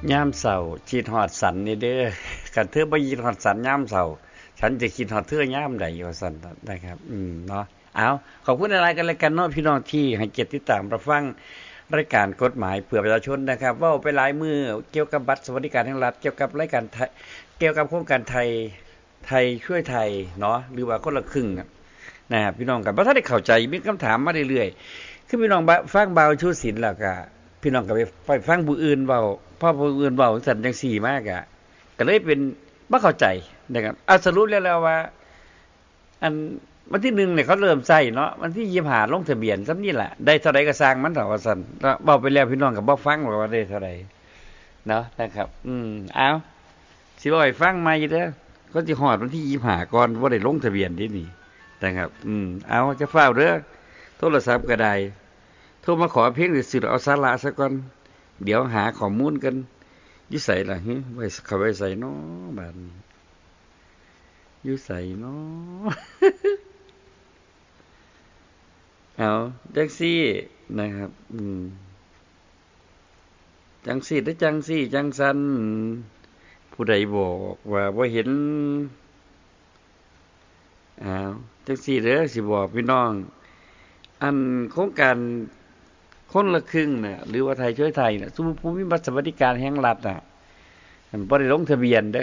ยามเช้าคิดฮอดสันนี่เด้อคันเธอบ่คิดฮอดสันยามเช้าฉันจะคิดฮอดเธอยามใดว่าซั่นนะครับเนาะเอาขอบคุณหลายๆกันแล้วกันเนาะพี่น้องที่ให้เกียรติติดตามรับฟังรายการกฎหมายเพื่อประชาชนนะครับเว้าไปหลายมื้อเกี่ยวกับบัตรสวัสดิการแห่งรัฐเกี่ยวกับรายการเกี่ยวกับโครงการไทยช่วยไทยเนาะหรือว่าคนละครึ่งนะครับพี่น้องก็บ่ทันได้เข้าใจมีคำถามมาเรื่อยๆคือพี่น้องฟังบ่าวชูศิลป์แล้วก็พี่น้องก็ไปฟังผู้อื่นเว้าพอผู้อื่นเว้าซั่นจังซี่มากก็เลยเป็นบ่เข้าใจนะครับสรุปแล้วว่าอันวันที่1เนี่ยเขาเริ่มใช้เนาะวันที่25ลงทะเบียนส่ำนี้ล่ะได้เท่าใดก็สร้างมันเถาะว่าซั่นเว้าไปแล้วพี่น้องก็บ่ฟังว่าได้เท่าใดเนาะนะครับเอาสิเว้าให้ฟังใหม่เด้อก็สิฮอดวันที่25ก่อนบ่ได้ลงทะเบียนเด้นี่นะครับเอาจะฟ้าวเด้อโทรศัพท์ก็ได้โทรมาขอเพียงสิเอาสาระซะก่อนเดี๋ยวหาข้อมูลกันอยู่ไสล่ะไว้เข้าไว้ไสเนาะบัดนี้อยู่ไสเนาะ เอาจังซี่นะครับจังซี่หรือจังซี่จังซั้นผู้ใดบอกว่าบ่เห็นจังซี่เด้อสิบอกพี่น้องอันโครงการคนละครึ่งน่ะหรือว่าไทยช่วยไทยน่ะซุมผู้มีบัตรสวัสดิการแห่งรัฐน่ะบ่ได้ลงทะเบียนเด้อ